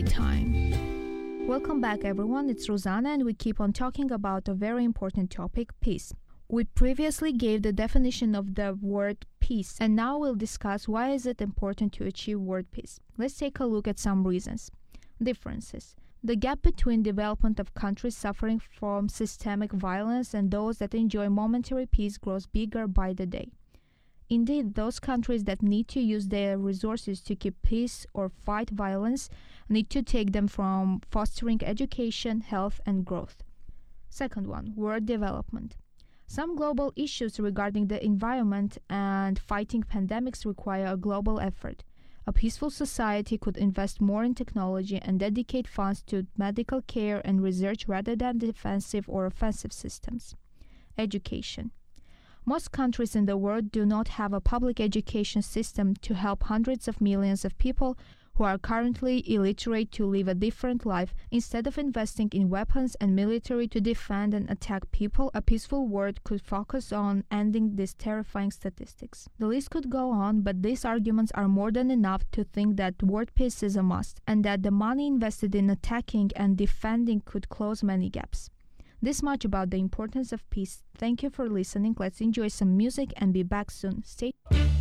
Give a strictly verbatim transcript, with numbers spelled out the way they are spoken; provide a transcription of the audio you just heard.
story time. Welcome back, everyone. It's Rosanna, and we keep on talking about a very important topic, peace. We previously gave the definition of the word peace, and now we'll discuss why is it important to achieve world peace. Let's take a look at some reasons. Differences. The gap between development of countries suffering from systemic violence and those that enjoy momentary peace grows bigger by the day. Indeed, those countries that need to use their resources to keep peace or fight violence need to take them from fostering education, health, and growth. Second one, world development. Some global issues regarding the environment and fighting pandemics require a global effort. A peaceful society could invest more in technology and dedicate funds to medical care and research rather than defensive or offensive systems. Education. Most countries in the world do not have a public education system to help hundreds of millions of people who are currently illiterate to live a different life. Instead of investing in weapons and military to defend and attack people, a peaceful world could focus on ending these terrifying statistics. The list could go on, but these arguments are more than enough to think that world peace is a must, and that the money invested in attacking and defending could close many gaps. This much about the importance of peace. Thank you for listening. Let's enjoy some music and be back soon. Stay tuned.